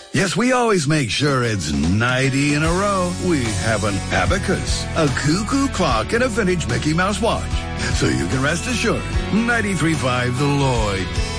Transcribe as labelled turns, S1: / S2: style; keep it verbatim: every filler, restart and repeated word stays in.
S1: Yes, we always make sure it's ninety in a row. We have an abacus, a cuckoo clock, and a vintage Mickey Mouse watch. So you can rest assured, ninety-three point five The Lloyd.